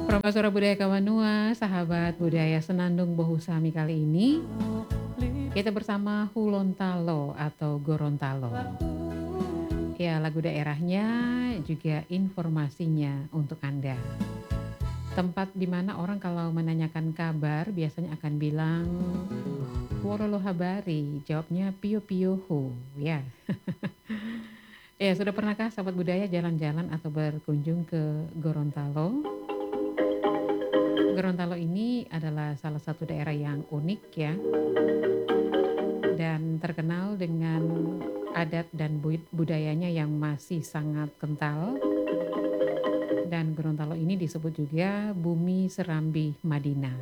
Profesor Budaya Kawanua, sahabat budaya Senandung Bohusami kali ini, kita bersama Hulontalo atau Gorontalo. Ya, lagu daerahnya juga informasinya untuk Anda. Tempat di mana orang kalau menanyakan kabar biasanya akan bilang, Wololo Habari, jawabnya Pio Pio Ho, ya. Ya, sudah pernahkah sahabat budaya jalan-jalan atau berkunjung ke Gorontalo? Gorontalo ini adalah salah satu daerah yang unik ya, dan terkenal dengan adat dan budayanya yang masih sangat kental. Dan Gorontalo ini disebut juga Bumi Serambi Madinah.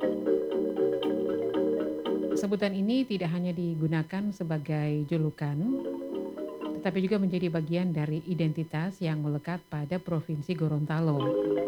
Sebutan ini tidak hanya digunakan sebagai julukan, tetapi juga menjadi bagian dari identitas yang melekat pada Provinsi Gorontalo.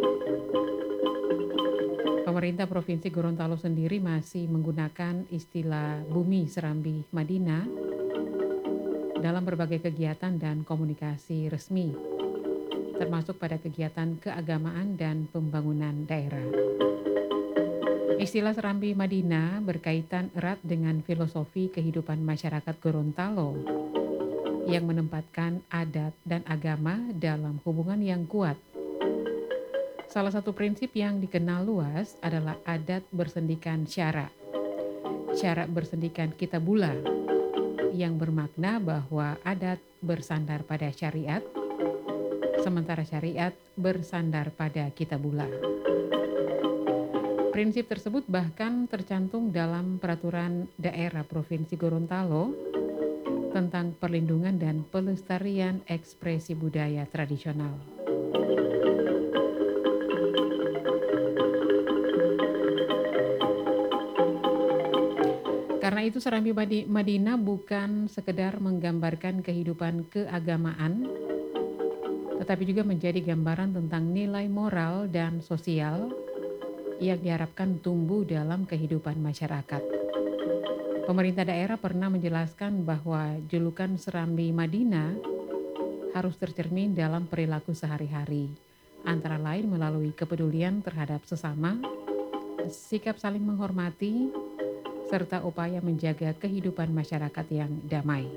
Pemerintah Provinsi Gorontalo sendiri masih menggunakan istilah Bumi Serambi Madinah dalam berbagai kegiatan dan komunikasi resmi, termasuk pada kegiatan keagamaan dan pembangunan daerah. Istilah Serambi Madinah berkaitan erat dengan filosofi kehidupan masyarakat Gorontalo yang menempatkan adat dan agama dalam hubungan yang kuat. Salah satu prinsip yang dikenal luas adalah adat bersendikan syara. Syara bersendikan kitabula yang bermakna bahwa adat bersandar pada syariat, sementara syariat bersandar pada kitabula. Prinsip tersebut bahkan tercantum dalam peraturan daerah Provinsi Gorontalo tentang perlindungan dan pelestarian ekspresi budaya tradisional. Karena itu Serambi Madinah bukan sekedar menggambarkan kehidupan keagamaan, tetapi juga menjadi gambaran tentang nilai moral dan sosial yang diharapkan tumbuh dalam kehidupan masyarakat. Pemerintah daerah pernah menjelaskan bahwa julukan Serambi Madinah harus tercermin dalam perilaku sehari-hari, antara lain melalui kepedulian terhadap sesama, sikap saling menghormati, serta upaya menjaga kehidupan masyarakat yang damai.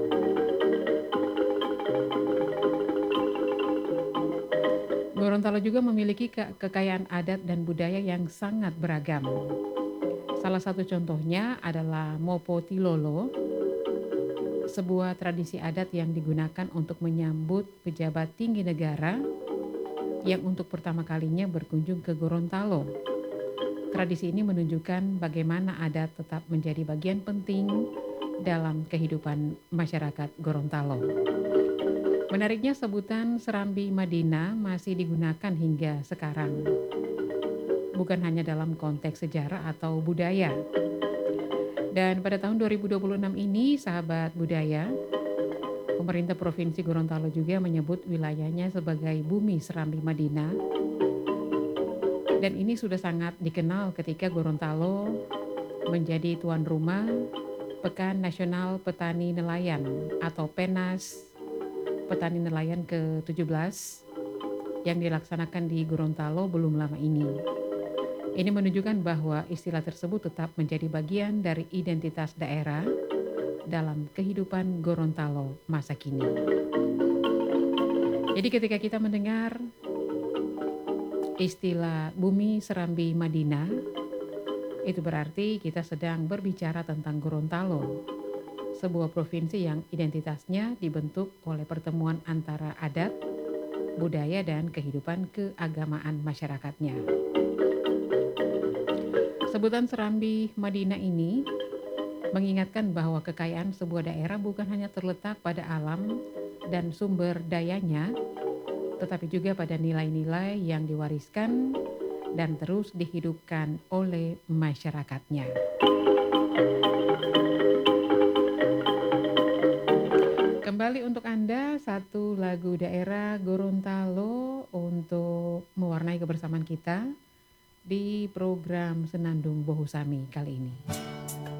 Gorontalo juga memiliki kekayaan adat dan budaya yang sangat beragam. Salah satu contohnya adalah Mopo Tilolo, sebuah tradisi adat yang digunakan untuk menyambut pejabat tinggi negara yang untuk pertama kalinya berkunjung ke Gorontalo. Tradisi ini menunjukkan bagaimana adat tetap menjadi bagian penting dalam kehidupan masyarakat Gorontalo. Menariknya sebutan Serambi Madinah masih digunakan hingga sekarang. Bukan hanya dalam konteks sejarah atau budaya. Dan pada tahun 2026 ini, sahabat budaya, pemerintah Provinsi Gorontalo juga menyebut wilayahnya sebagai Bumi Serambi Madinah. Dan ini sudah sangat dikenal ketika Gorontalo menjadi tuan rumah Pekan Nasional Petani Nelayan atau PENAS Petani Nelayan ke-17 yang dilaksanakan di Gorontalo belum lama ini. Ini menunjukkan bahwa istilah tersebut tetap menjadi bagian dari identitas daerah dalam kehidupan Gorontalo masa kini. Jadi ketika kita mendengar istilah Bumi Serambi Madinah, itu berarti kita sedang berbicara tentang Gorontalo, sebuah provinsi yang identitasnya dibentuk oleh pertemuan antara adat, budaya, dan kehidupan keagamaan masyarakatnya. Sebutan Serambi Madinah ini mengingatkan bahwa kekayaan sebuah daerah bukan hanya terletak pada alam dan sumber dayanya, tetapi juga pada nilai-nilai yang diwariskan dan terus dihidupkan oleh masyarakatnya. Kembali untuk Anda satu lagu daerah Gorontalo untuk mewarnai kebersamaan kita di program Senandung Bohusami kali ini.